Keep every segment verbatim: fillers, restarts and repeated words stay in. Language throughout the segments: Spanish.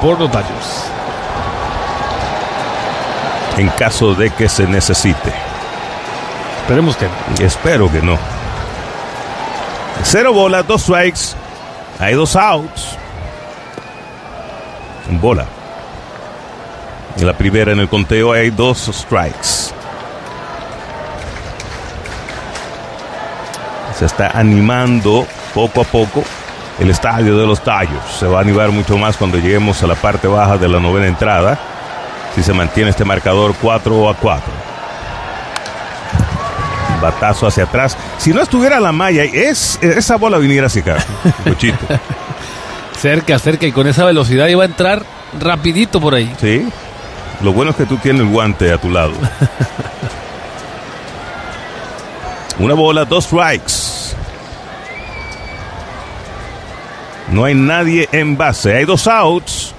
por los Dodgers. En caso de que se necesite. Esperemos que no. Espero que no. Cero bolas, dos strikes. Hay dos outs. Bola. En la primera en el conteo hay dos strikes. Se está animando poco a poco el estadio de los Dodgers. Se va a animar mucho más cuando lleguemos a la parte baja de la novena entrada. Si se mantiene este marcador cuatro a cuatro. Batazo hacia atrás. Si no estuviera la malla, es, esa bola viniera hacia acá. Cochito. Cerca, cerca, y con esa velocidad iba a entrar rapidito por ahí. Sí. Lo bueno es que tú tienes el guante a tu lado. Una bola, dos strikes. No hay nadie en base. Hay dos outs.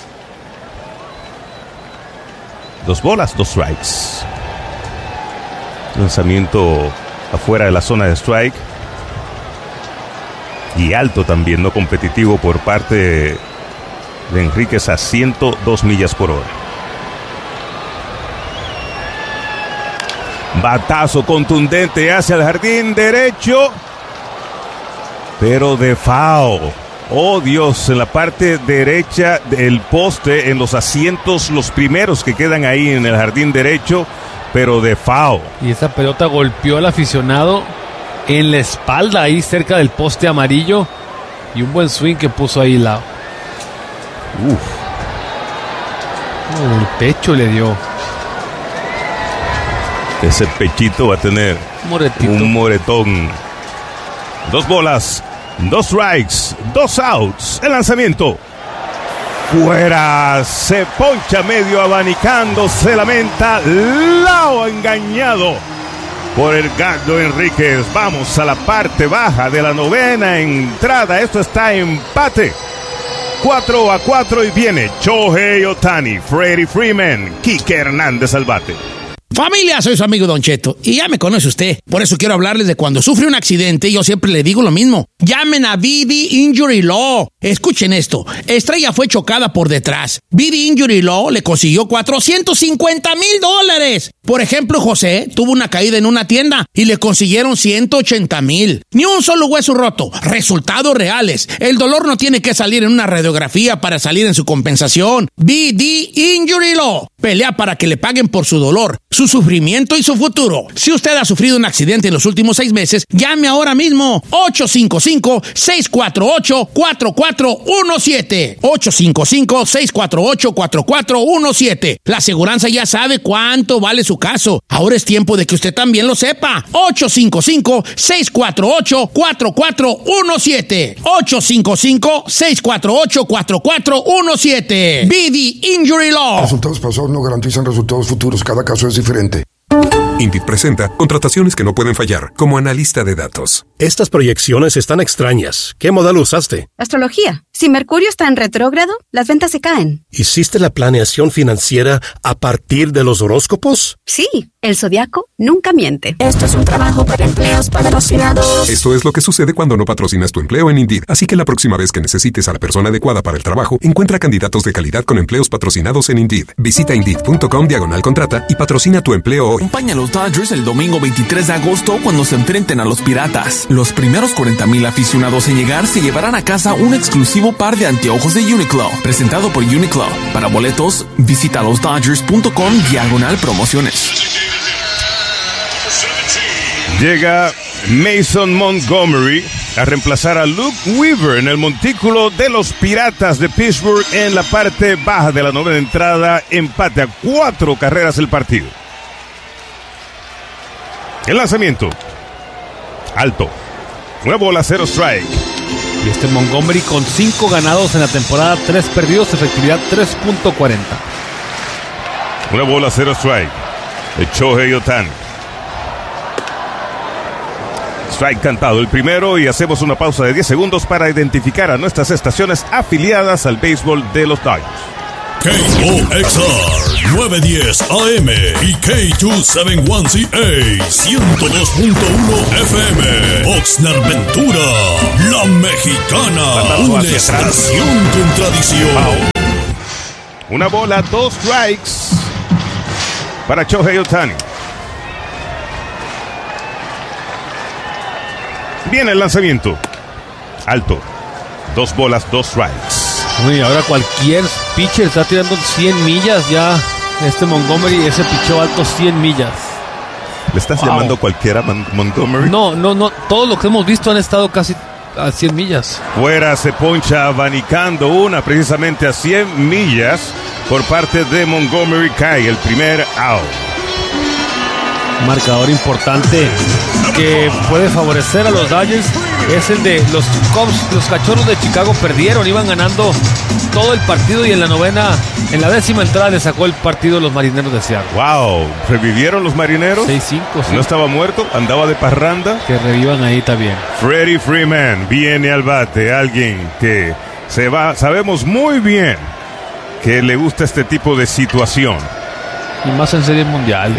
Dos bolas, dos strikes. Lanzamiento afuera de la zona de strike. Y alto también, no competitivo por parte de Enríquez a ciento dos millas por hora. Batazo contundente hacia el jardín derecho. Pero de foul. Oh Dios, en la parte derecha del poste, en los asientos, los primeros que quedan ahí en el jardín derecho, pero de foul. Y esa pelota golpeó al aficionado en la espalda, ahí cerca del poste amarillo. Y un buen swing que puso ahí lado. Uf. En el pecho le dio. Ese pechito va a tener Moretito. un moretón. Dos bolas, dos strikes, dos outs. El lanzamiento. Fuera. Se poncha medio abanicando. Se lamenta. Lao engañado por Edgardo Enríquez. Vamos a la parte baja de la novena entrada. Esto está empate. cuatro a cuatro y viene Shohei Ohtani, Freddie Freeman, Kike Hernández al bate. Familia, soy su amigo Don Cheto y ya me conoce usted. Por eso quiero hablarles de cuando sufre un accidente. Yo siempre le digo lo mismo. Llamen a V D Injury Law. Escuchen esto. Estrella fue chocada por detrás. V D Injury Law le consiguió cuatrocientos cincuenta mil dólares. Por ejemplo, José tuvo una caída en una tienda y le consiguieron ciento ochenta mil. Ni un solo hueso roto. Resultados reales. El dolor no tiene que salir en una radiografía para salir en su compensación. V D Injury Law. Pelea para que le paguen por su dolor, su sufrimiento y su futuro. Si usted ha sufrido un accidente en los últimos seis meses, llame ahora mismo. ocho cinco cinco, seis cuatro ocho, cuatro cuatro uno siete. ocho cinco cinco, seis cuatro ocho, cuatro cuatro uno siete. La aseguranza ya sabe cuánto vale su caso. Ahora es tiempo de que usted también lo sepa. ocho cinco cinco, seis cuatro ocho, cuatro cuatro uno siete. ocho cinco cinco, seis cuatro ocho, cuatro cuatro uno siete. V D Injury Law. Resultados pasados no garantizan resultados futuros. Cada caso es diferente. Indeed presenta contrataciones que no pueden fallar, como analista de datos. Estas proyecciones están extrañas. ¿Qué modelo usaste? Astrología. Si Mercurio está en retrógrado, las ventas se caen. ¿Hiciste la planeación financiera a partir de los horóscopos? Sí, el zodiaco nunca miente. Esto es un trabajo para empleos patrocinados. Esto es lo que sucede cuando no patrocinas tu empleo en Indeed. Así que la próxima vez que necesites a la persona adecuada para el trabajo, encuentra candidatos de calidad con empleos patrocinados en Indeed. Visita Indeed.com diagonal contrata y patrocina tu empleo hoy. Acompaña a los Dodgers el domingo veintitrés de agosto cuando se enfrenten a los Piratas. Los primeros cuarenta mil aficionados en llegar se llevarán a casa un exclusivo par de anteojos de Uniqlo, presentado por Uniqlo. Para boletos, visita losdodgers.com diagonal promociones. Llega Mason Montgomery a reemplazar a Luke Weaver en el montículo de los Piratas de Pittsburgh en la parte baja de la novena entrada. Empate a cuatro carreras el partido. El lanzamiento. Alto. Una bola, cero strike. Y este Montgomery con cinco ganados en la temporada, tres perdidos, efectividad tres punto cuarenta. Una bola, cero strike. De Shohei Ohtani. Strike cantado el primero y hacemos una pausa de diez segundos para identificar a nuestras estaciones afiliadas al béisbol de los Dodgers. K O X R nueve diez A M y K dos setenta y uno C A ciento dos punto uno F M. Oxnard Ventura, la mexicana, una estación con tradición. Una bola, dos strikes para Shohei Ohtani. Viene el lanzamiento. Alto. Dos bolas, dos strikes. Uy, ahora cualquier pitcher está tirando cien millas ya. Este Montgomery, ese pichó alto cien millas. ¿Le estás Wow. llamando cualquiera Mon- Montgomery? No, no, no. Todos los que hemos visto han estado casi a cien millas. Fuera se poncha abanicando una precisamente a cien millas por parte de Montgomery. Cae el primer out. Marcador importante que puede favorecer a los Dodgers es el de los Cubs. Los Cachorros de Chicago perdieron, iban ganando todo el partido y en la novena, en la décima entrada le sacó el partido los Marineros de Seattle. Wow, ¿revivieron los Marineros? seis cinco, sí. No estaba muerto, andaba de parranda. Que revivan ahí también. Freddie Freeman viene al bate, alguien que se va, sabemos muy bien que le gusta este tipo de situación. Y más en series mundiales.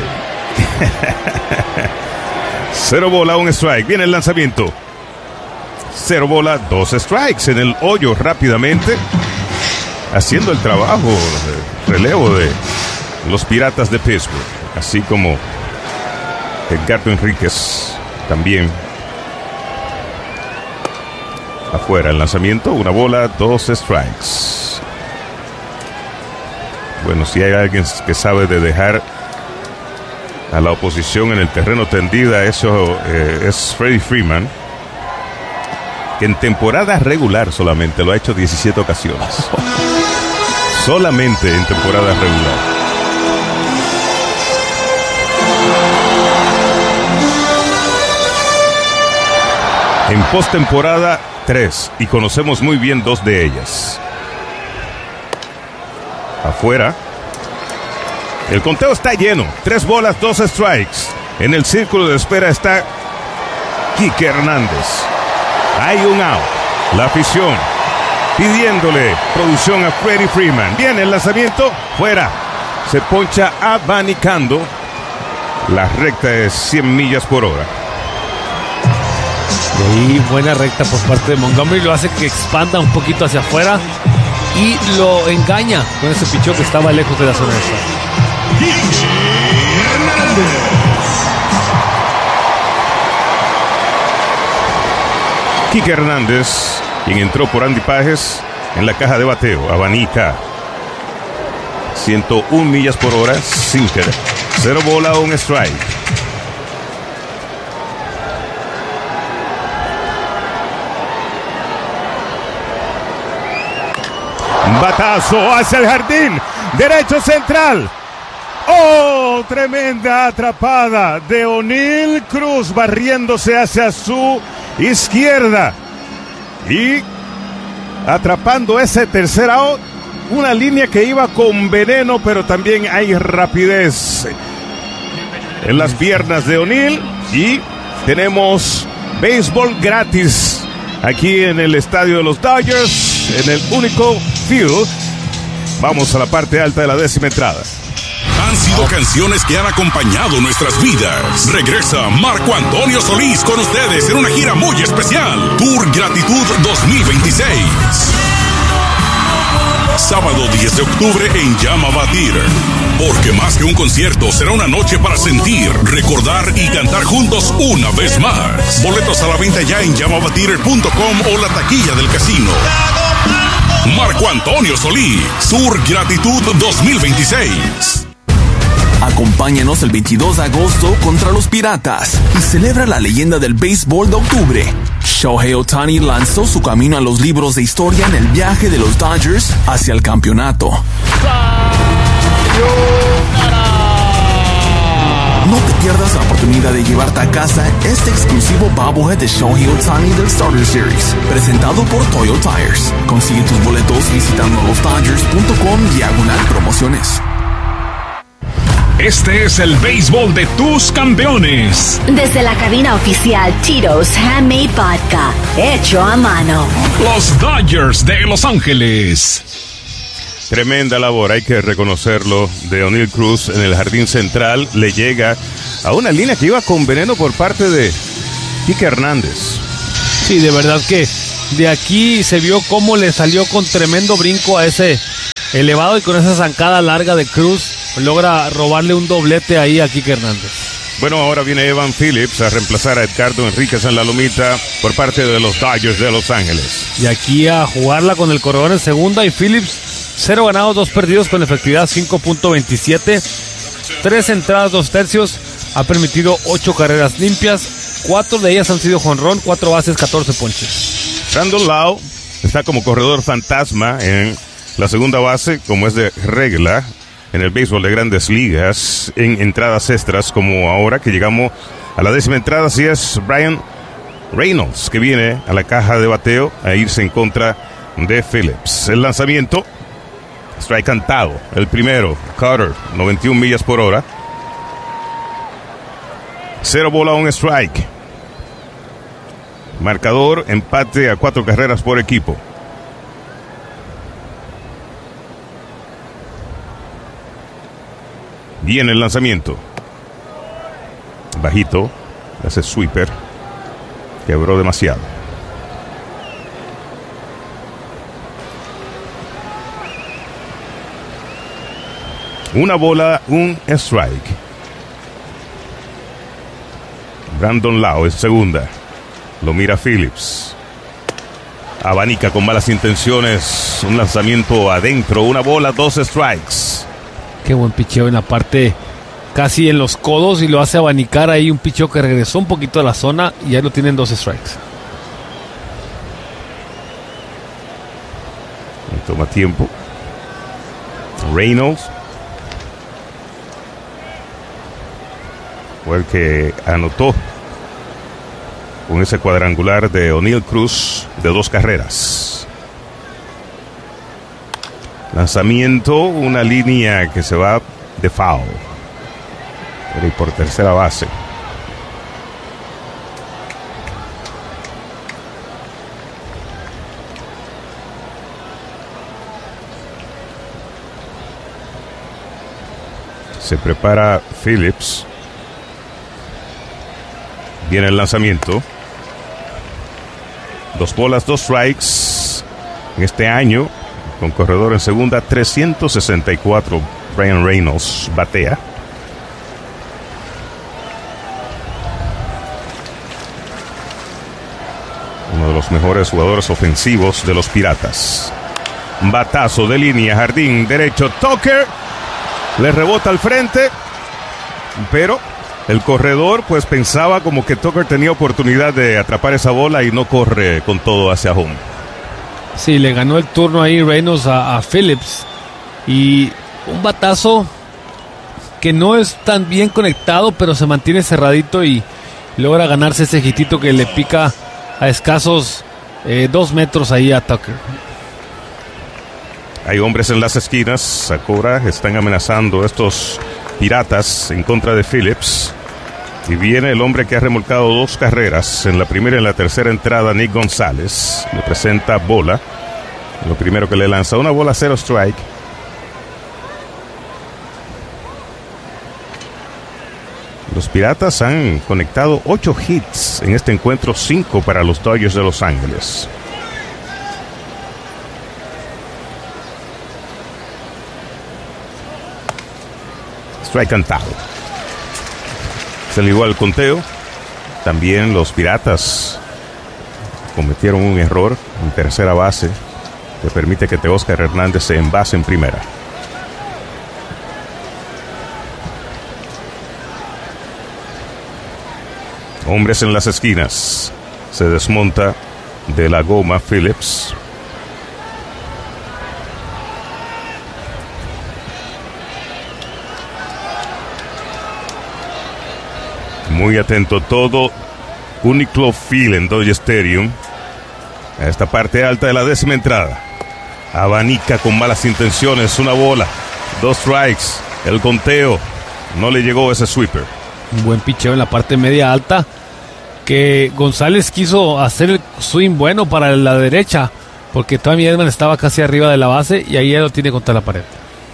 Cero bola, un strike. Viene el lanzamiento. Cero bola, dos strikes en el hoyo rápidamente. Haciendo el trabajo de relevo de los Piratas de Pittsburgh. Así como Edgardo Enríquez también. Afuera el lanzamiento. Una bola, dos strikes. Bueno, si hay alguien que sabe de dejar a la oposición en el terreno tendida, eso eh, es Freddie Freeman, que en temporada regular solamente lo ha hecho diecisiete ocasiones. Solamente en temporada regular. En postemporada, tres, y conocemos muy bien dos de ellas. Afuera. El conteo está lleno. Tres bolas, dos strikes. En el círculo de espera está Kike Hernández. Hay un out. La afición pidiéndole producción a Freddie Freeman. Viene el lanzamiento. Fuera. Se poncha abanicando. La recta es cien millas por hora. Y buena recta por parte de Montgomery. Lo hace que expanda un poquito hacia afuera. Y lo engaña con ese pichón que estaba lejos de la zona esa. Kike Hernández, quien entró por Andy Pages en la caja de bateo, abanica ciento una millas por hora, sinker, cero bola, un strike. Batazo hacia el jardín derecho central. ¡Oh! Tremenda atrapada de O'Neill Cruz barriéndose hacia su izquierda y atrapando ese tercer out. Una línea que iba con veneno, pero también hay rapidez en las piernas de O'Neill. Y tenemos béisbol gratis aquí en el estadio de los Dodgers, en el único field. Vamos a la parte alta de la décima entrada. Han sido canciones que han acompañado nuestras vidas. Regresa Marco Antonio Solís con ustedes en una gira muy especial. Tour Gratitud dos mil veintiséis. Sábado diez de octubre en Yamava Theater. Porque más que un concierto, será una noche para sentir, recordar y cantar juntos una vez más. Boletos a la venta ya en yamava theater punto com o la taquilla del casino. Marco Antonio Solís, Tour Gratitud dos mil veintiséis. Acompáñanos el veintidós de agosto contra los Piratas y celebra la leyenda del béisbol de octubre. Shohei Ohtani lanzó su camino a los libros de historia en el viaje de los Dodgers hacia el campeonato. No te pierdas la oportunidad de llevarte a casa este exclusivo bobblehead de Shohei Ohtani del Starter Series, presentado por Toyo Tires. Consigue tus boletos visitando los dodgers punto com diagonal promociones. Este es el béisbol de tus campeones. Desde la cabina oficial Tito's Handmade Vodka, hecho a mano. Los Dodgers de Los Ángeles. Tremenda labor, hay que reconocerlo, de O'Neill Cruz en el jardín central. Le llega a una línea que iba con veneno por parte de Kike Hernández. Sí, de verdad que de aquí se vio cómo le salió con tremendo brinco a ese elevado y con esa zancada larga de Cruz logra robarle un doblete ahí a Kike Hernández. Bueno, ahora viene Evan Phillips a reemplazar a Edgardo Enríquez en la lomita por parte de los Dodgers de Los Ángeles. Y aquí a jugarla con el corredor en segunda y Phillips, cero ganados, dos perdidos con efectividad cinco punto veintisiete, tres entradas, dos tercios, ha permitido ocho carreras limpias, cuatro de ellas han sido jonrón, cuatro bases, catorce ponches. Brandon Lowe está como corredor fantasma en la segunda base, como es de regla en el béisbol de Grandes Ligas, en entradas extras, como ahora que llegamos a la décima entrada. Así es Brian Reynolds, que viene a la caja de bateo a irse en contra de Phillips. El lanzamiento, strike cantado, el primero, Carter, noventa y una millas por hora. Cero bola, un strike. Marcador, empate a cuatro carreras por equipo. Viene el lanzamiento. Bajito. Hace sweeper. Quebró demasiado. Una bola, un strike. Brandon Lowe es segunda. Lo mira Phillips. Abanica con malas intenciones. Un lanzamiento adentro. Una bola, dos strikes. Qué buen picheo en la parte casi en los codos y lo hace abanicar ahí, un picheo que regresó un poquito a la zona y ya lo tienen dos strikes. Toma tiempo. Reynolds fue el que anotó con ese cuadrangular de O'Neill Cruz de dos carreras. Lanzamiento, una línea que se va de foul. Y por tercera base. Se prepara Phillips. Viene el lanzamiento. Dos bolas, dos strikes. En este año, con corredor en segunda, trescientos sesenta y cuatro. Brian Reynolds batea. Uno de los mejores jugadores ofensivos de los Piratas. Batazo de línea, jardín derecho. Tucker le rebota al frente, pero el corredor pues pensaba como que Tucker tenía oportunidad de atrapar esa bola y no corre con todo hacia home. Sí, le ganó el turno ahí Reynolds a, a Phillips. Y un batazo que no es tan bien conectado, pero se mantiene cerradito y logra ganarse ese hitito que le pica a escasos eh, dos metros ahí a Tucker. Hay hombres en las esquinas. Sakura están amenazando estos Piratas en contra de Phillips. Y viene el hombre que ha remolcado dos carreras en la primera y en la tercera entrada, Nick González. Le presenta bola. Lo primero que le lanza, una bola, cero strike. Los Piratas han conectado ocho hits en este encuentro, cinco para los Dodgers de Los Ángeles. Strike cantado. Se le igual el conteo. También los Piratas cometieron un error en tercera base que permite que Teóscar Hernández se envase en primera. Hombres en las esquinas. Se desmonta de la goma Phillips. Muy atento todo Uniclo Field en Dodger Stadium a esta parte alta de la décima entrada. Abanica con malas intenciones, una bola, dos strikes, el conteo, no le llegó ese sweeper. Un buen picheo en la parte media alta, que González quiso hacer el swing bueno para la derecha, porque Tommy Edman estaba casi arriba de la base y ahí ya lo tiene contra la pared.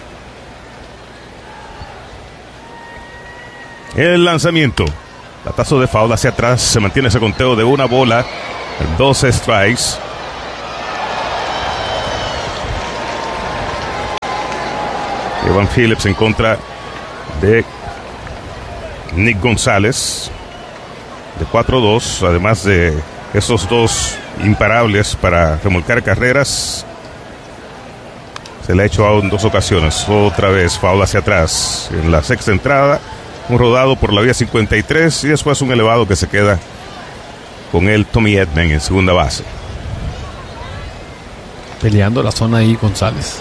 El lanzamiento, batazo de foul hacia atrás, se mantiene ese conteo de una bola, dos strikes. Evan Phillips en contra de Nick González, de cuatro dos, además de esos dos imparables para remolcar carreras. Se le ha hecho out en dos ocasiones. Otra vez foul hacia atrás en la sexta entrada, un rodado por la vía cincuenta y tres y después un elevado que se queda con el Tommy Edman en segunda base. Peleando la zona ahí González.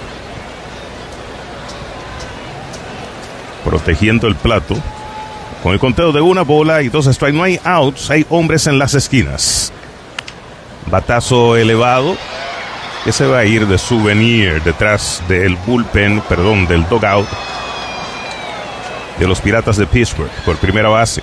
Protegiendo el plato. Con el conteo de una bola y dos strikes, no hay outs, hay hombres en las esquinas. Batazo elevado que se va a ir de souvenir detrás del bullpen, perdón, del dugout de los Piratas de Pittsburgh por primera base.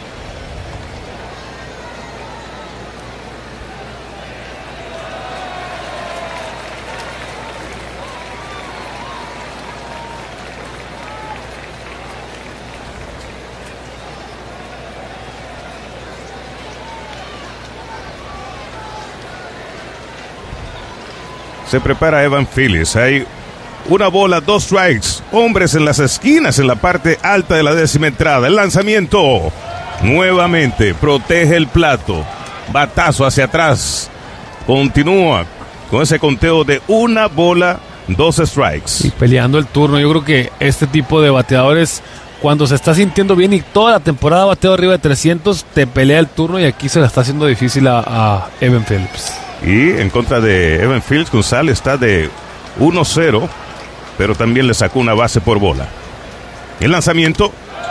Se prepara Evan Phillips. Hay una bola, dos strikes. Hombres en las esquinas en la parte alta de la décima entrada. El lanzamiento. Nuevamente protege el plato. Batazo hacia atrás. Continúa con ese conteo de una bola, dos strikes. Y peleando el turno. Yo creo que este tipo de bateadores, cuando se está sintiendo bien y toda la temporada bateado arriba de trescientos, te pelea el turno y aquí se la está haciendo difícil a, a Evan Phillips. Y en contra de Evan Phillips, González está de uno cero, pero también le sacó una base por bola. El lanzamiento.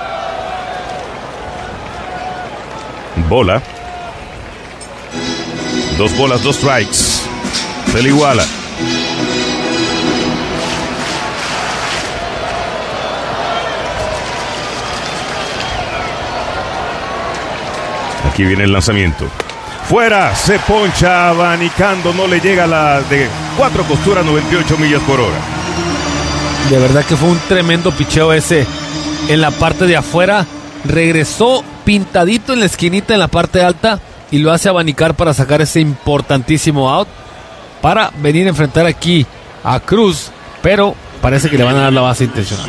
Bola. Dos bolas, dos strikes. Se le iguala. Aquí viene el lanzamiento. Fuera, se poncha abanicando, no le llega la de cuatro costuras, noventa y ocho millas por hora. De verdad que fue un tremendo picheo ese en la parte de afuera. Regresó pintadito en la esquinita en la parte alta y lo hace abanicar para sacar ese importantísimo out para venir a enfrentar aquí a Cruz, pero parece que le van a dar la base intencional.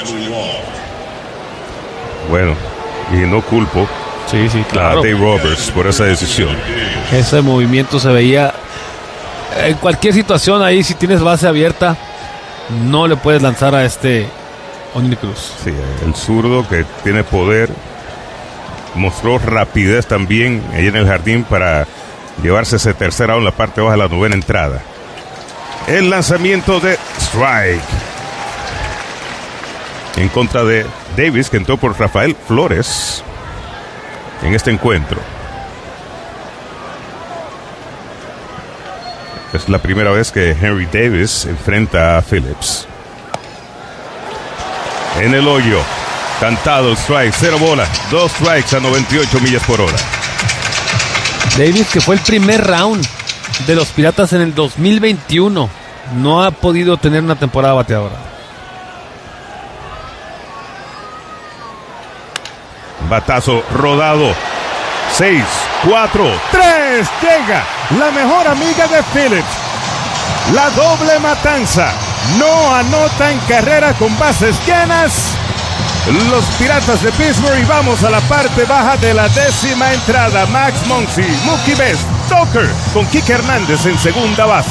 Bueno, y no culpo. Sí, sí, claro. A Dave Roberts por esa decisión. Ese movimiento se veía en cualquier situación ahí. Si tienes base abierta, no le puedes lanzar a este O'Neill Cruz. Sí, el zurdo que tiene poder mostró rapidez también ahí en el jardín para llevarse ese tercer out en la parte baja de la novena entrada. El lanzamiento de strike en contra de Davis, que entró por Rafael Flores en este encuentro. Es la primera vez que Henry Davis enfrenta a Phillips. En el hoyo, cantado el strike, cero bola, dos strikes a noventa y ocho millas por hora. Davis, que fue el primer round de los Piratas en el dos mil veintiuno, no ha podido tener una temporada bateadora. Batazo rodado. seis, cuatro, tres. Llega la mejor amiga de Phillips. La doble matanza. No anotan carrera con bases llenas los Piratas de Pittsburgh. Y vamos a la parte baja de la décima entrada. Max Muncy, Mookie Betts, Tucker con Kike Hernández en segunda base.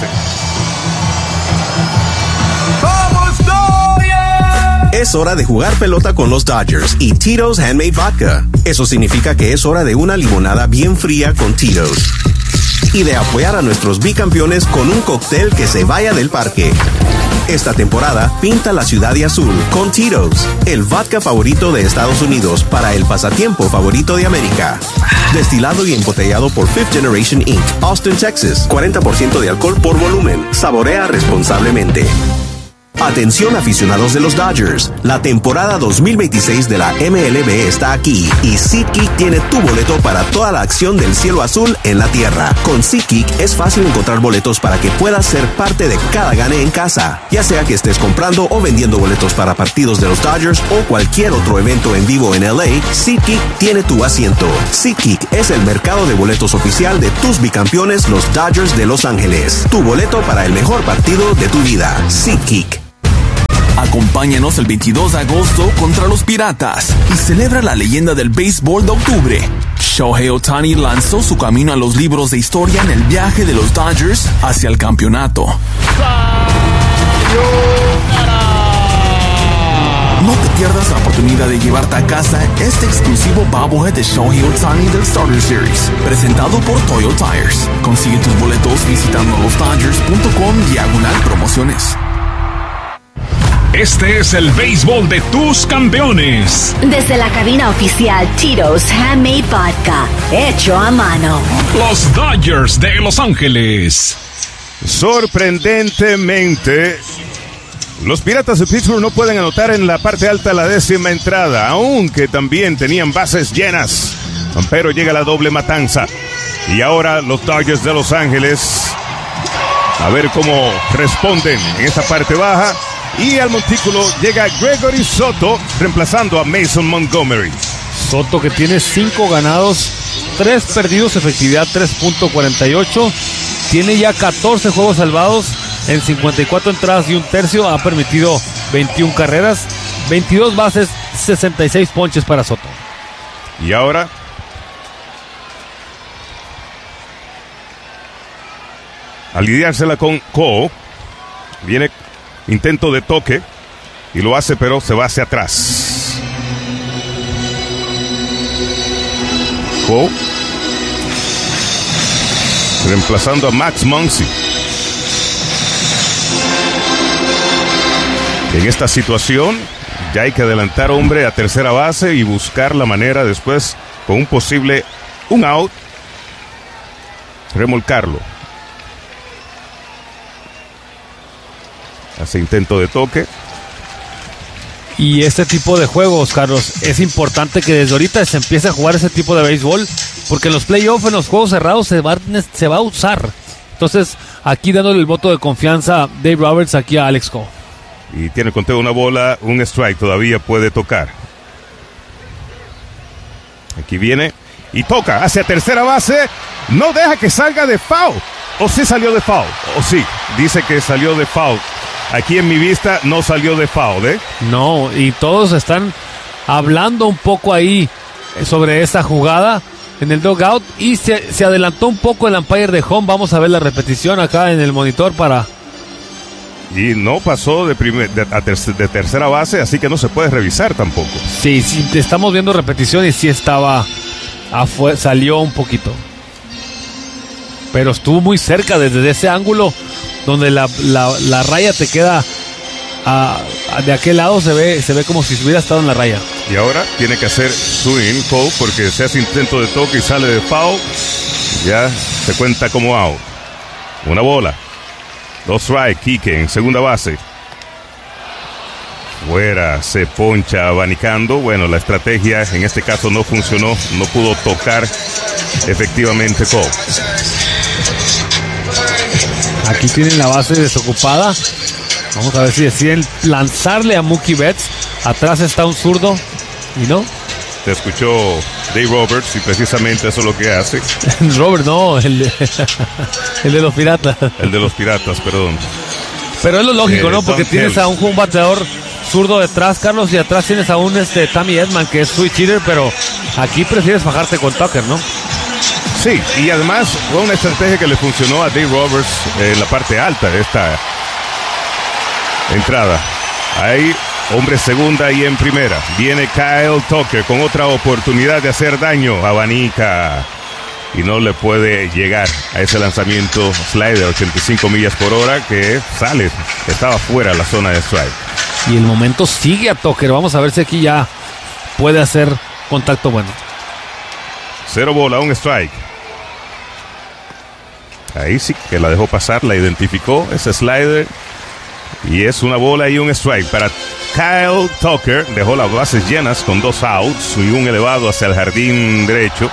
Es hora de jugar pelota con los Dodgers y Tito's Handmade Vodka. Eso significa que es hora de una limonada bien fría con Tito's. Y de apoyar a nuestros bicampeones con un cóctel que se vaya del parque. Esta temporada, pinta la ciudad de azul con Tito's, el vodka favorito de Estados Unidos para el pasatiempo favorito de América. Destilado y embotellado por Fifth Generation incorporated, Austin, Texas. cuarenta por ciento de alcohol por volumen. Saborea responsablemente. Atención aficionados de los Dodgers, la temporada dos mil veintiséis de la M L B está aquí y SeatGeek tiene tu boleto para toda la acción del cielo azul en la tierra. Con SeatGeek es fácil encontrar boletos para que puedas ser parte de cada gane en casa, ya sea que estés comprando o vendiendo boletos para partidos de los Dodgers o cualquier otro evento en vivo en L A. SeatGeek tiene tu asiento. SeatGeek es el mercado de boletos oficial de tus bicampeones, los Dodgers de Los Ángeles. Tu boleto para el mejor partido de tu vida. SeatGeek. Acompáñanos el veintidós de agosto contra los Piratas y celebra la leyenda del béisbol de octubre. Shohei Ohtani lanzó su camino a los libros de historia en el viaje de los Dodgers hacia el campeonato. No te pierdas la oportunidad de llevarte a casa este exclusivo bobblehead de Shohei Ohtani del Starter Series, presentado por Toyo Tires. Consigue tus boletos visitando los dodgers punto com diagonal promociones. Este es el béisbol de tus campeones. Desde la cabina oficial Tito's Handmade Vodka, hecho a mano. Los Dodgers de Los Ángeles. Sorprendentemente, los Piratas de Pittsburgh no pueden anotar en la parte alta de la décima entrada, aunque también tenían bases llenas. Pero llega la doble matanza. Y ahora los Dodgers de Los Ángeles, a ver cómo responden en esta parte baja. Y al montículo llega Gregory Soto, reemplazando a Mason Montgomery. Soto, que tiene cinco ganados, tres perdidos, efectividad tres punto cuarenta y ocho. Tiene ya catorce juegos salvados en cincuenta y cuatro entradas y un tercio. Ha permitido veintiuna carreras, veintidós bases, sesenta y seis ponches para Soto. Y ahora a lidiársela con Cole, viene intento de toque y lo hace, pero se va hacia atrás. Cole reemplazando a Max Muncy. En esta situación ya hay que adelantar hombre a tercera base y buscar la manera después, con un posible un out, remolcarlo. Hace intento de toque. Y este tipo de juegos, Carlos, es importante que desde ahorita se empiece a jugar ese tipo de béisbol, porque en los playoffs, en los juegos cerrados, se va, se va a usar. Entonces, aquí dándole el voto de confianza Dave Roberts aquí a Alex Cole. Y tiene conteo una bola, un strike, todavía puede tocar. Aquí viene y toca hacia tercera base. No deja que salga de foul. O sí salió de foul. O sí, dice que salió de foul. Aquí en mi vista no salió de foul, ¿eh? No, y todos están hablando un poco ahí sobre esa jugada en el dugout y se, se adelantó un poco el umpire de home. Vamos a ver la repetición acá en el monitor para... Y no pasó de, primer, de, a ter, de tercera base, así que no se puede revisar tampoco. Sí, sí, estamos viendo repetición y sí estaba... Afu- salió un poquito. Pero estuvo muy cerca desde ese ángulo donde la, la, la raya te queda a, a, de aquel lado se ve se ve como si hubiera estado en la raya. Y ahora tiene que hacer swing, Cole, porque se hace intento de toque y sale de foul. Ya se cuenta como out. Una bola. Dos strike, Quique en segunda base. Fuera, se poncha abanicando. Bueno, la estrategia en este caso no funcionó. No pudo tocar efectivamente Cole. Aquí tienen la base desocupada. Vamos a ver si deciden lanzarle a Mookie Betts. Atrás está un zurdo. ¿Y no? Te escuchó Dave Roberts y precisamente eso es lo que hace. Robert, no, el de, el de los Piratas. El de los Piratas, perdón. Pero es lo lógico, eh, ¿no? Porque Tom tienes Kelly. a un, un bateador zurdo detrás, Carlos, y atrás tienes a un este, Tommy Edman, que es switch hitter, pero aquí prefieres bajarte con Tucker, ¿no? Sí, y además fue una estrategia que le funcionó a Dave Roberts en la parte alta de esta entrada. Hay hombre segunda y en primera. Viene Kyle Tucker con otra oportunidad de hacer daño. Abanica y no le puede llegar a ese lanzamiento slide de ochenta y cinco millas por hora que sale. Estaba fuera de la zona de strike. Y el momento sigue a Tucker. Vamos a ver si aquí ya puede hacer contacto bueno. Cero bola, un strike. Ahí sí que la dejó pasar, la identificó, ese slider. Y es una bola y un strike para Kyle Tucker. Dejó las bases llenas con dos outs y un elevado hacia el jardín derecho.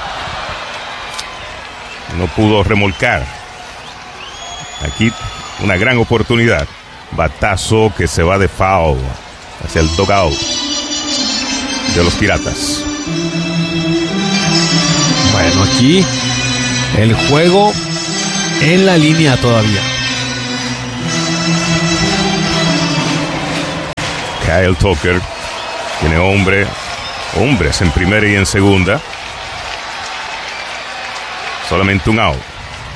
No pudo remolcar. Aquí una gran oportunidad. Batazo que se va de foul hacia el dugout de los Piratas. Bueno, aquí el juego en la línea todavía. Kyle Tucker tiene hombre, hombres en primera y en segunda. Solamente un out.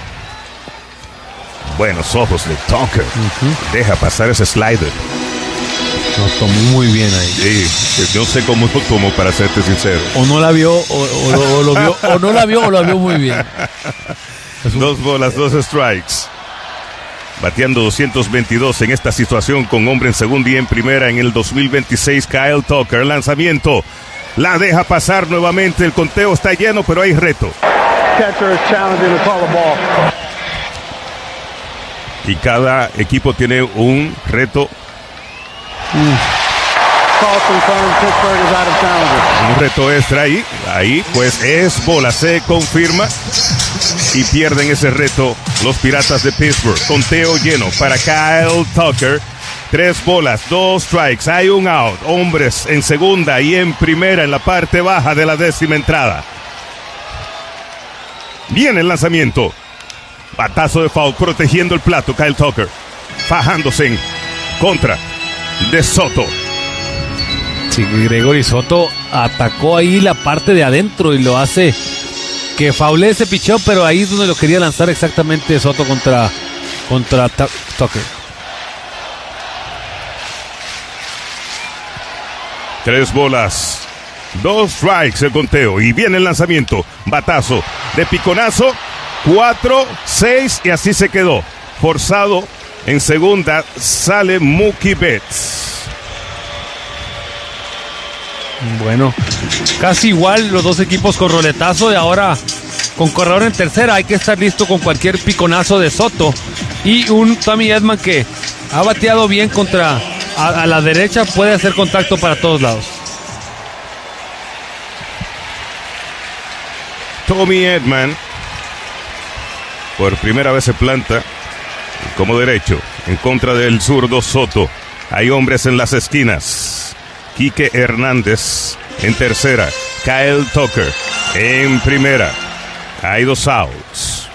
Buenos ojos de Tucker. Uh-huh. Deja pasar ese slider. Lo tomó muy bien ahí. Sí, yo no sé cómo lo tomó, para serte sincero. O no la vio, o, o, o, o lo vio, o no la vio, o lo vio muy bien. Un... Dos bolas, dos strikes. Bateando doscientos veintidós en esta situación con hombre en segunda y en primera en el dos mil veintiséis. Kyle Tucker, lanzamiento. La deja pasar nuevamente. El conteo está lleno, pero hay reto. Catcher is challenging to call the ball. Y cada equipo tiene un reto. Mm. Un reto extra ahí. Ahí pues es bola. Se confirma. Y pierden ese reto los Piratas de Pittsburgh. Conteo lleno para Kyle Tucker. Tres bolas, dos strikes. Hay un out. Hombres en segunda y en primera en la parte baja de la décima entrada. Viene el lanzamiento. Batazo de foul protegiendo el plato. Kyle Tucker fajándose en contra de Soto. Sí, Gregory Soto atacó ahí la parte de adentro y lo hace que faule ese picheo, pero ahí es donde lo quería lanzar exactamente Soto contra, contra Tucker. Tres bolas, dos strikes el conteo y viene el lanzamiento. Batazo de piconazo. Cuatro, seis y así se quedó. Forzado en segunda sale Mookie Betts. Bueno, casi igual los dos equipos con roletazo y ahora con corredor en tercera. Hay que estar listo con cualquier piconazo de Soto. Y un Tommy Edman que ha bateado bien contra a, a la derecha, puede hacer contacto para todos lados. Tommy Edman por primera vez se planta como derecho en contra del zurdo Soto. Hay hombres en las esquinas. Quique Hernández en tercera. Kyle Tucker en primera. Hay dos outs.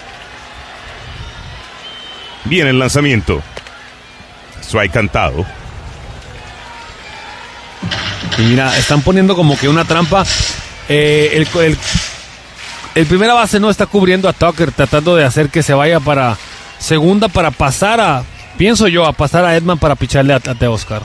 Viene el lanzamiento. Strike cantado. Y mira, están poniendo como que una trampa. Eh, el, el El primera base no está cubriendo a Tucker, tratando de hacer que se vaya para segunda para pasar a, pienso yo, a pasar a Edman para picharle a, a Teoscar.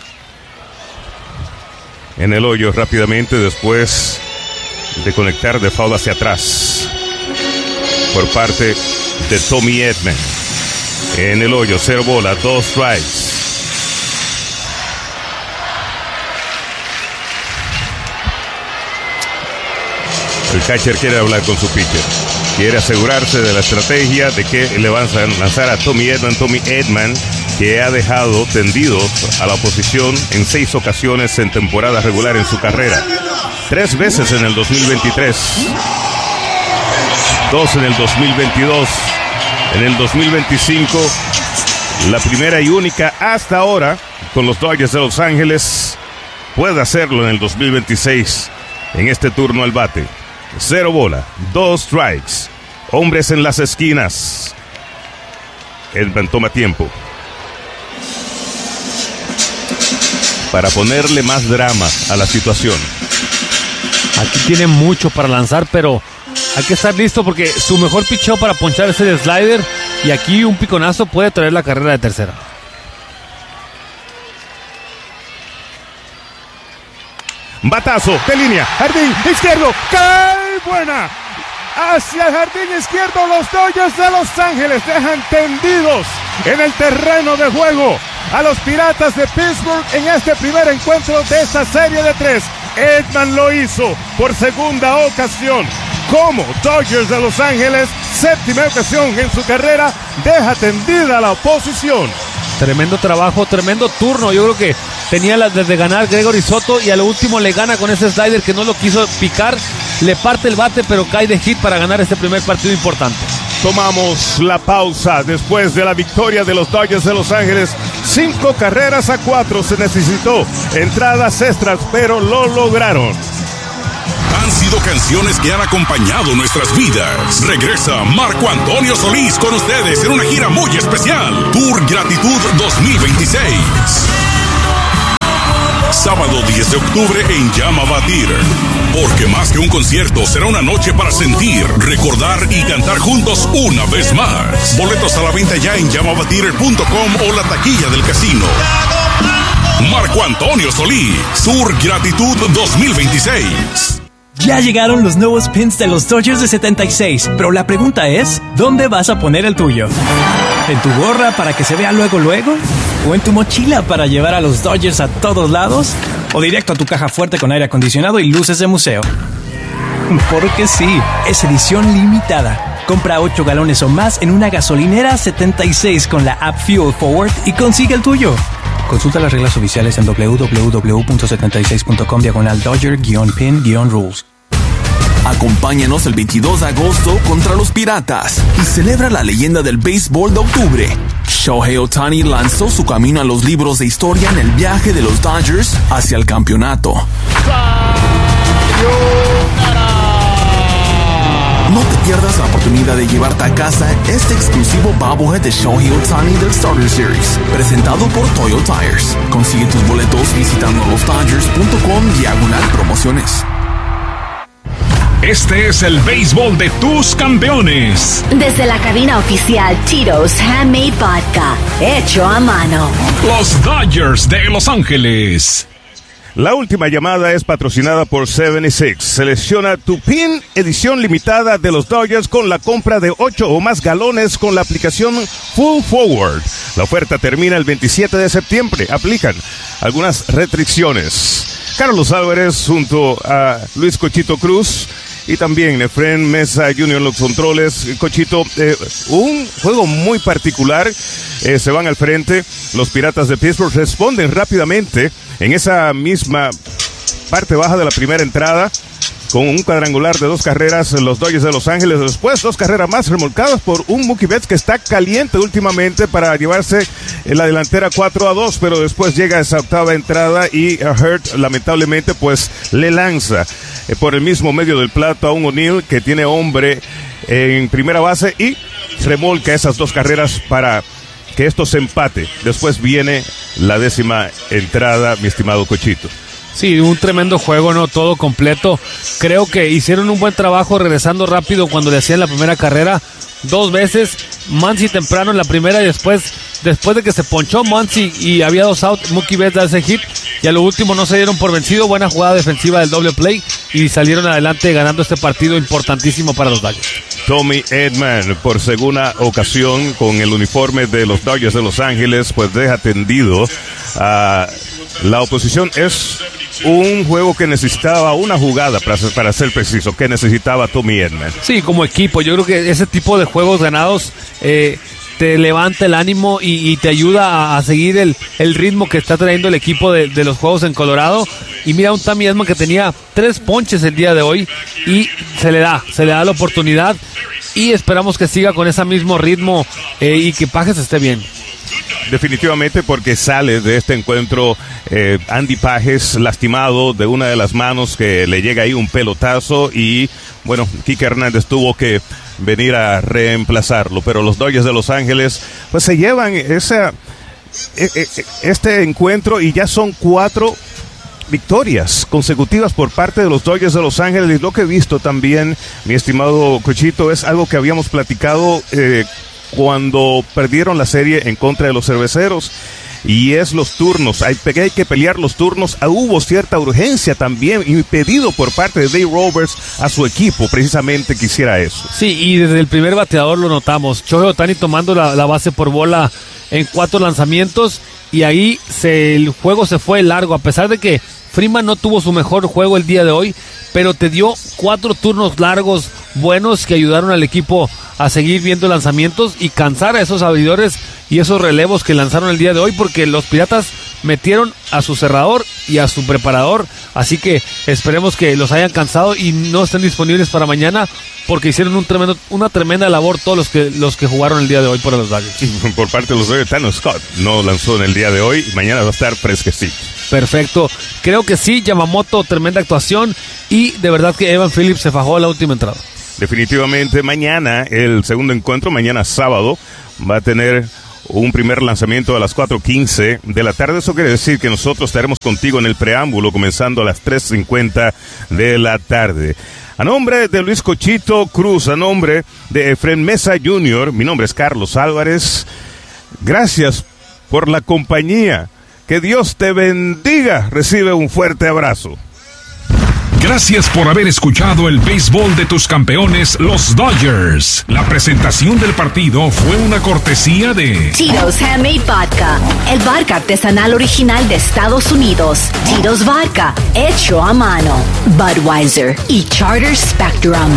En el hoyo rápidamente después de conectar de foul hacia atrás por parte de Tommy Edman. En el hoyo, cero bola, dos strikes. El catcher quiere hablar con su pitcher. Quiere asegurarse de la estrategia de que le van a lanzar a Tommy Edman. Tommy Edman, que ha dejado tendido a la oposición en seis ocasiones en temporada regular en su carrera. Tres veces en el dos mil veintitrés. Dos en el dos mil veintidós. En el dos mil veinticinco, la primera y única hasta ahora con los Dodgers de Los Ángeles. Puede hacerlo en el dos mil veintiséis en este turno al bate. Cero bola, dos strikes. Hombres en las esquinas. Edman toma tiempo para ponerle más drama a la situación. Aquí tiene mucho para lanzar, pero hay que estar listo porque su mejor picheo para ponchar es el slider. Y aquí un piconazo puede traer la carrera de tercera. Batazo de línea, jardín izquierdo, cae buena. Hacia el jardín izquierdo, los Dodgers de Los Ángeles dejan tendidos en el terreno de juego a los Piratas de Pittsburgh en este primer encuentro de esta serie de tres. Edman lo hizo por segunda ocasión. Como Dodgers de Los Ángeles, séptima ocasión en su carrera, deja tendida la oposición. Tremendo trabajo, tremendo turno. Yo creo que tenía las de ganar Gregory Soto y a lo último le gana con ese slider que no lo quiso picar. Le parte el bate, pero cae de hit para ganar este primer partido importante. Tomamos la pausa después de la victoria de los Dodgers de Los Ángeles. Cinco carreras a cuatro se necesitó. Entradas extras, pero lo lograron. Han sido canciones que han acompañado nuestras vidas. Regresa Marco Antonio Solís con ustedes en una gira muy especial. Tour Gratitud dos mil veintiséis. Sábado diez de octubre en Yamava Theater. Porque más que un concierto, será una noche para sentir, recordar y cantar juntos una vez más. Boletos a la venta ya en yamava theater punto com o la taquilla del casino. Marco Antonio Solís, Tour Gratitud dos mil veintiséis. Ya llegaron los nuevos pins de los Dodgers de setenta y seis, pero la pregunta es, ¿dónde vas a poner el tuyo? ¿En tu gorra para que se vea luego luego? ¿O en tu mochila para llevar a los Dodgers a todos lados? ¿O directo a tu caja fuerte con aire acondicionado y luces de museo? Porque sí, es edición limitada. Compra ocho galones o más en una gasolinera setenta y seis con la app Fuel Forward y consigue el tuyo. Consulta las reglas oficiales en doble u doble u doble u punto setenta y seis punto com diagonal Dodger-Pin-Rules. Acompáñanos el veintidós de agosto contra los Piratas y celebra la leyenda del béisbol de octubre. Shohei Ohtani lanzó su camino a los libros de historia en el viaje de los Dodgers hacia el campeonato. No te pierdas la oportunidad de llevarte a casa este exclusivo bobblehead de Shohei Ohtani del Starter Series, presentado por Toyo Tires. Consigue tus boletos visitando los dodgers punto com diagonal promociones. Este es el béisbol de tus campeones. Desde la cabina oficial Tito's Handmade Vodka, hecho a mano. Los Dodgers de Los Ángeles. La última llamada es patrocinada por setenta y seis. Selecciona tu pin, edición limitada de los Dodgers con la compra de ocho o más galones con la aplicación Full Forward. La oferta termina el veintisiete de septiembre. Aplican algunas restricciones. Carlos Álvarez junto a Luis Cochito Cruz y también Efren Mesa Junior en los controles. Cochito, eh, un juego muy particular. Eh, se van al frente. Los Piratas de Pittsburgh responden rápidamente en esa misma parte baja de la primera entrada con un cuadrangular de dos carreras en los Dodgers de Los Ángeles. Después dos carreras más remolcadas por un Mookie Betts que está caliente últimamente para llevarse en la delantera cuatro a dos, pero después llega esa octava entrada y Hurt lamentablemente pues le lanza eh, por el mismo medio del plato a un O'Neill que tiene hombre en primera base y remolca esas dos carreras para que esto se empate. Después viene la décima entrada, mi estimado Cochito. Sí, un tremendo juego, ¿no? Todo completo. Creo que hicieron un buen trabajo regresando rápido cuando le hacían la primera carrera. Dos veces, Muncy temprano en la primera y después, después de que se ponchó Muncy y había dos outs, Mookie Betts da ese hit y a lo último no se dieron por vencido. Buena jugada defensiva del doble play y salieron adelante ganando este partido importantísimo para los Dodgers. Tommy Edman, por segunda ocasión con el uniforme de los Dodgers de Los Ángeles, pues deja tendido a la oposición. Es un juego que necesitaba una jugada, para ser, para ser preciso, que necesitaba Tommy Edman. Sí, como equipo, yo creo que ese tipo de juegos ganados eh, te levanta el ánimo y, y te ayuda a, a seguir el, el ritmo que está trayendo el equipo de, de los juegos en Colorado. Y mira un Tommy Edman que tenía tres ponches el día de hoy y se le da, se le da la oportunidad y esperamos que siga con ese mismo ritmo eh, y que Pages esté bien. Definitivamente, porque sale de este encuentro eh, Andy Pages lastimado de una de las manos, que le llega ahí un pelotazo y bueno, Kike Hernández tuvo que venir a reemplazarlo, pero los Dodgers de Los Ángeles pues se llevan esa, este encuentro y ya son cuatro victorias consecutivas por parte de los Dodgers de Los Ángeles. Y lo que he visto también, mi estimado Cochito, es algo que habíamos platicado eh, cuando perdieron la serie en contra de los Cerveceros, y es los turnos. Hay, hay que pelear los turnos. Ah, hubo cierta urgencia también y pedido por parte de Dave Roberts a su equipo precisamente que hiciera eso. Sí, y desde el primer bateador lo notamos. Shohei Ohtani tomando la, la base por bola en cuatro lanzamientos y ahí se, el juego se fue largo, a pesar de que Freeman no tuvo su mejor juego el día de hoy, pero te dio cuatro turnos largos buenos que ayudaron al equipo a seguir viendo lanzamientos y cansar a esos abridores y esos relevos que lanzaron el día de hoy, porque los Piratas metieron a su cerrador y a su preparador, así que esperemos que los hayan cansado y no estén disponibles para mañana, porque hicieron un tremendo, una tremenda labor todos los que los que jugaron el día de hoy por los Dodgers. Por parte de los Dodgers, Tano Scott no lanzó en el día de hoy, mañana va a estar fresquecito. Perfecto, creo que sí, Yamamoto, tremenda actuación, y de verdad que Evan Phillips se fajó a la última entrada. Definitivamente mañana, el segundo encuentro, mañana sábado, va a tener un primer lanzamiento a las cuatro quince de la tarde. Eso quiere decir que nosotros estaremos contigo en el preámbulo comenzando a las tres cincuenta de la tarde. A nombre de Luis Cochito Cruz, a nombre de Efren Mesa junior, mi nombre es Carlos Álvarez. Gracias por la compañía. Que Dios te bendiga. Recibe un fuerte abrazo. Gracias por haber escuchado el béisbol de tus campeones, los Dodgers. La presentación del partido fue una cortesía de Tito's Handmade Vodka, el vodka artesanal original de Estados Unidos. Tito's Vodka, hecho a mano. Budweiser y Charter Spectrum.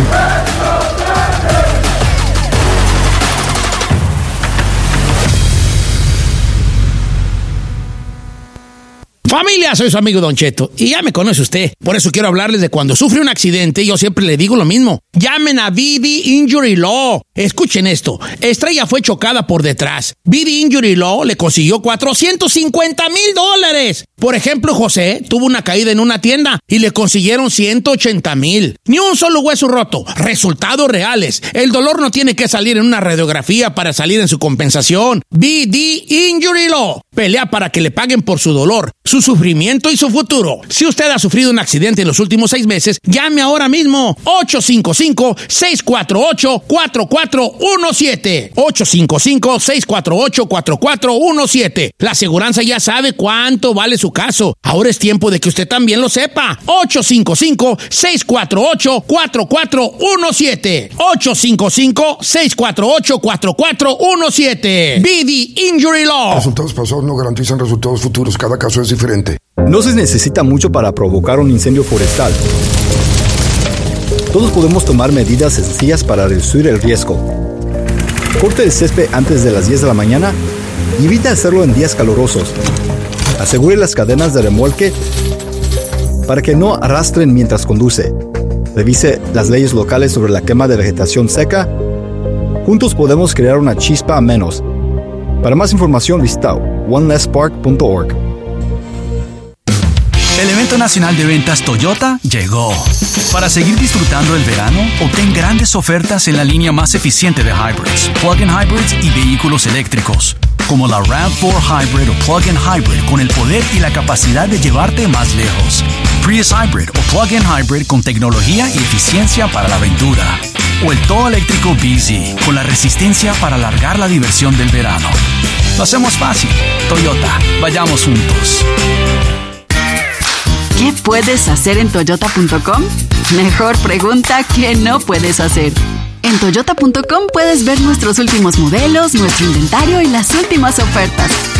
Familia, soy su amigo Don Cheto y ya me conoce usted. Por eso quiero hablarles de cuando sufre un accidente. Yo siempre le digo lo mismo. Llamen a B D Injury Law. Escuchen esto. Estrella fue chocada por detrás. B D Injury Law le consiguió cuatrocientos cincuenta mil dólares. Por ejemplo, José tuvo una caída en una tienda y le consiguieron ciento ochenta mil. Ni un solo hueso roto. Resultados reales. El dolor no tiene que salir en una radiografía para salir en su compensación. B D Injury Law pelea para que le paguen por su dolor, su sufrimiento y su futuro. Si usted ha sufrido un accidente en los últimos seis meses, llame ahora mismo. ocho cinco cinco, seis cuatro ocho, cuatro cuatro uno siete. ocho cinco cinco, seis cuatro ocho, cuatro cuatro uno siete. La aseguranza ya sabe cuánto vale su caso. Ahora es tiempo de que usted también lo sepa. ocho cinco cinco, seis cuatro ocho, cuatro cuatro uno siete. ocho cinco cinco, seis cuatro ocho, cuatro cuatro uno siete. B D Injury Law. Resultados pasados no garantizan resultados futuros. Cada caso es diferente. No se necesita mucho para provocar un incendio forestal. Todos podemos tomar medidas sencillas para reducir el riesgo. Corte el césped antes de las diez de la mañana y evite hacerlo en días calurosos. Asegure las cadenas de remolque para que no arrastren mientras conduce. Revise las leyes locales sobre la quema de vegetación seca. Juntos podemos crear una chispa menos. Para más información visita one less spark punto org. El evento nacional de ventas Toyota llegó. Para seguir disfrutando el verano, obtén grandes ofertas en la línea más eficiente de hybrids, plug-in hybrids y vehículos eléctricos, como la RAV cuatro Hybrid o plug-in hybrid con el poder y la capacidad de llevarte más lejos, Prius Hybrid o plug-in hybrid con tecnología y eficiencia para la aventura, o el todo eléctrico B Z con la resistencia para alargar la diversión del verano. Lo hacemos fácil. Toyota, vayamos juntos. ¿Qué puedes hacer en toyota punto com? Mejor pregunta que no puedes hacer. En toyota punto com puedes ver nuestros últimos modelos, nuestro inventario y las últimas ofertas.